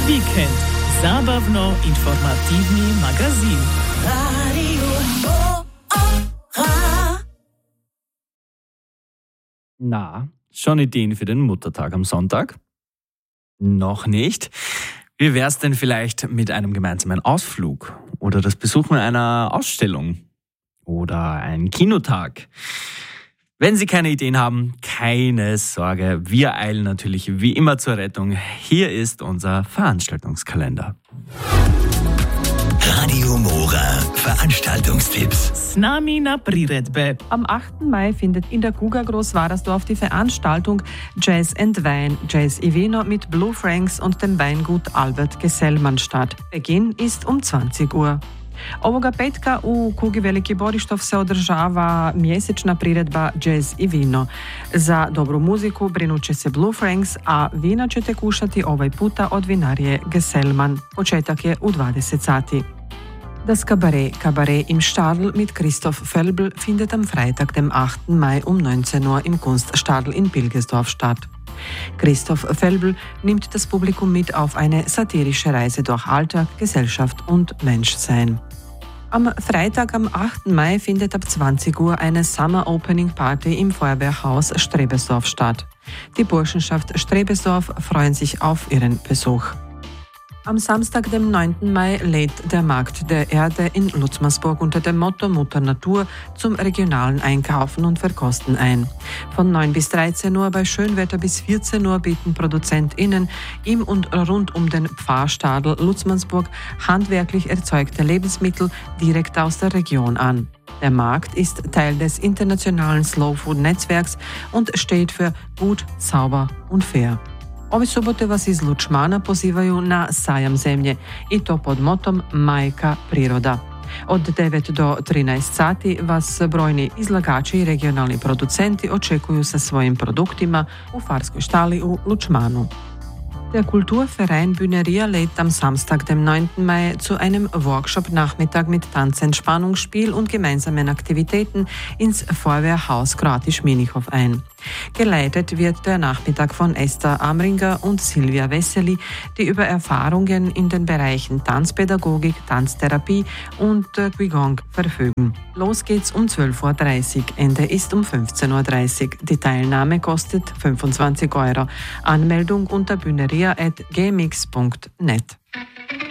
Vikend. Zabavno-informativni magazin. Na, schon Ideen für den Muttertag am Sonntag? Noch nicht? Wie wär's denn vielleicht mit einem gemeinsamen Ausflug oder das Besuchen einer Ausstellung oder ein Kinotag? Wenn Sie keine Ideen haben, keine Sorge, wir eilen natürlich wie immer zur Rettung. Hier ist unser Veranstaltungskalender. Radio Mora Veranstaltungstipps. S nami na priredbe. Am 8. Mai findet in der Guga Großwadersdorf die Veranstaltung Jazz and Wein, Jazz i Vino mit Blue Franks und dem Weingut Albert Gesellmann statt. Beginn ist um 20 Uhr. Ovoga petka u Kugi Veliki Borištov se održava mjesečna priredba Jazz i Vino. Za dobru muziku brinut će se Blue Franks, a vina ćete kušati ovaj puta od vinarije Gesellmann. Početak je u 20 sati. Das Kabarett im Stadl mit Christoph Felbl findet am Freitag, dem 8. Mai um 19 Uhr im Kunststadl in Pilgesdorf statt. Christoph Felbl nimmt das Publikum mit auf eine satirische Reise durch Alltag, Gesellschaft und Menschsein. Am Freitag, am 8. Mai, findet ab 20 Uhr eine Summer Opening Party im Feuerwehrhaus Strebesdorf statt. Die Burschenschaft Strebesdorf freuen sich auf ihren Besuch. Am Samstag, dem 9. Mai, lädt der Markt der Erde in Lutzmersburg unter dem Motto Mutter Natur zum regionalen Einkaufen und Verkosten ein. Von 9 bis 13 Uhr bei Schönwetter bis 14 Uhr bieten ProduzentInnen im und rund um den Pfarrstadel Lutzmersburg handwerklich erzeugte Lebensmittel direkt aus der Region an. Der Markt ist Teil des internationalen Slow Food Netzwerks und steht für gut, sauber und fair. Ove subote vas iz Lučmana pozivaju na sajam zemlje i to pod motom Majka priroda. Od 9 do 13 sati vas brojni izlagači i regionalni producenti očekuju sa svojim produktima u Farskoj štali u Lučmanu. Der Kulturverein Bühneria lädt am Samstag, dem 9. Mai, zu einem Workshop-Nachmittag mit Tanzentspannungsspiel und gemeinsamen Aktivitäten ins Feuerwehrhaus Kroatisch-Minichow ein. Geleitet wird der Nachmittag von Esther Amringer und Silvia Wessely, die über Erfahrungen in den Bereichen Tanzpädagogik, Tanztherapie und Qigong verfügen. Los geht's um 12.30 Uhr, Ende ist um 15.30 Uhr. Die Teilnahme kostet 25 €. Anmeldung unter bühneria@gmx.net.